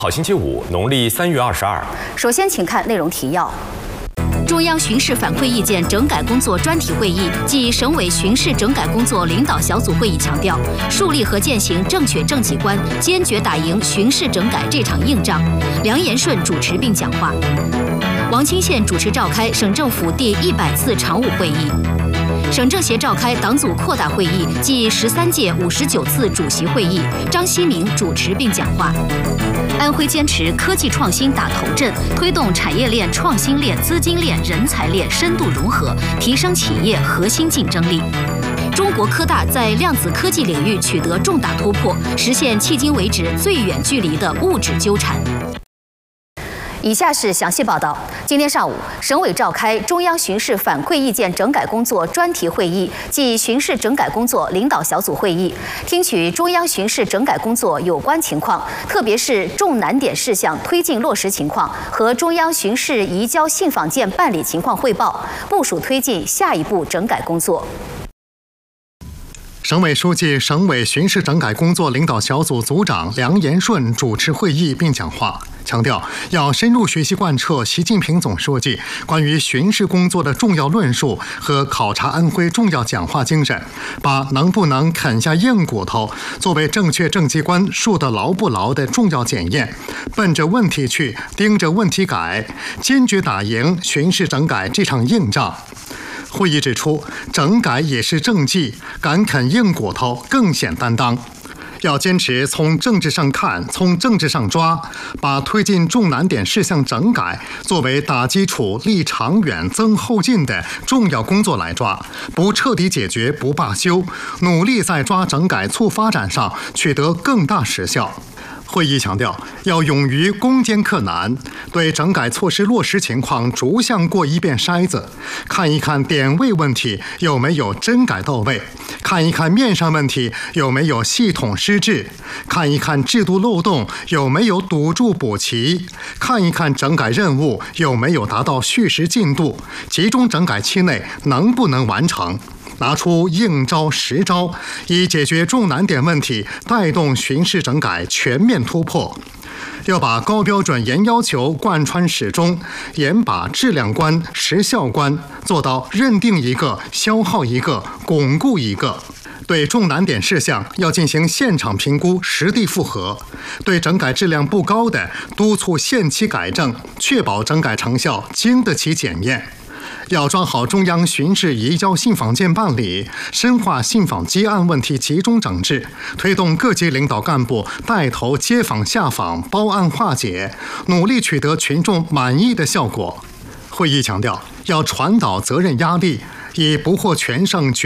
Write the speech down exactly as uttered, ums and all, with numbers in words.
好星期五，农历三月二十二。 首先，请看内容提要。 中央巡视反馈意见整改工作专题会议暨省委巡视整改工作领导小组会议强调，树立和践行正确正绩观，坚决打赢巡视整改这场硬仗。梁延顺主持并讲话。王清县主持召开省政府第一百次常务会议。 省政协召开党组扩大会议暨十三届五十九次主席会议，张希明主持并讲话。安徽坚持科技创新打头阵，推动产业链、创新链、资金链、人才链深度融合，提升企业核心竞争力。中国科大在量子科技领域取得重大突破，实现迄今为止最远距离的物质纠缠。 以下是详细报道。今天上午，省委召开中央巡视反馈意见整改工作专题会议暨巡视整改工作领导小组会议，听取中央巡视整改工作有关情况，特别是重难点事项推进落实情况和中央巡视移交信访件办理情况汇报，部署推进下一步整改工作。 省委书记、省委巡视整改工作领导小组组长梁延顺主持会议并讲话，强调要深入学习贯彻习近平总书记关于巡视工作的重要论述和考察安徽重要讲话精神，把能不能啃下硬骨头作为正确正绩观树得牢不牢的重要检验，奔着问题去，盯着问题改，坚决打赢巡视整改这场硬仗。 会议指出，整改也是政绩，敢啃硬骨头更显担当。要坚持从政治上看，从政治上抓，把推进重难点事项整改作为打基础、立长远、增后劲的重要工作来抓，不彻底解决不罢休，努力在抓整改促发展上取得更大实效。 会议强调，要勇于攻坚克难，对整改措施落实情况逐项过一遍筛子，看一看点位问题有没有真改到位，看一看面上问题有没有系统失治，看一看制度漏洞有没有堵住补齐，看一看整改任务有没有达到序时进度，集中整改期内能不能完成。 拿出硬招实招，以解决重难点问题，带动巡视整改全面突破。要把高标准、严要求贯穿始终，严把质量关、实效关做到认定一个、消耗一个、巩固一个。 对重难点事项要进行现场评估、实地复核；对整改质量不高的，督促限期改正，确保整改成效经得起检验。 要抓好中央巡视移交信访件办理，深化信访积案问题集中整治，推动各级领导干部带头接访下访、包案化解，努力取得群众满意的效果。会议强调，要传导责任压力，以不获全胜。